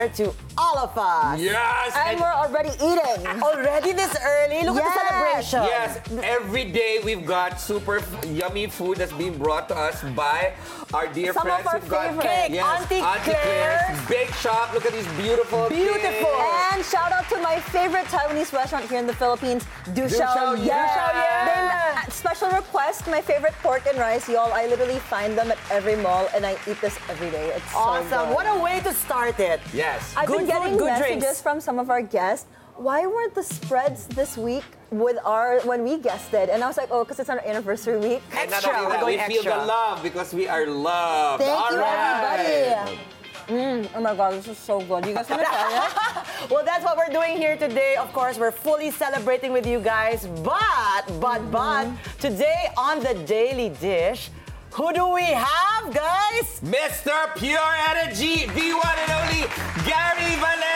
to all of us. Yes! And we're already eating. Already this early? Look at the celebration. Yes, every day we've got super yummy food that's being brought to us by our dear Some friends. of our We've got favorites. Cake, Auntie Claire's Bake Shop. Look at these beautiful Beautiful. cakes. And shout out to my favorite Taiwanese restaurant here in the Philippines, Du Du Xiao Xiao Ye. Ye. Then, special request, my favorite pork and rice, y'all. I literally find them at every mall and I eat this every day. It's Awesome. so good. What a way to start it. Yes. I've been Good food, getting good messages drinks. from some of our guests. Why weren't the spreads this week when we guested? And I was like, oh, because it's our anniversary week. And not Extra. only We're that, going we feel extra. the love because we are loved. Thank All you, right. everybody. Oh my God, this is so good. You guys want to try it? Well, that's what we're doing here today. Of course, we're fully celebrating with you guys. But, today on the Daily Dish, who do we have, guys? Mr. Pure Energy, the one and only Gary Valera.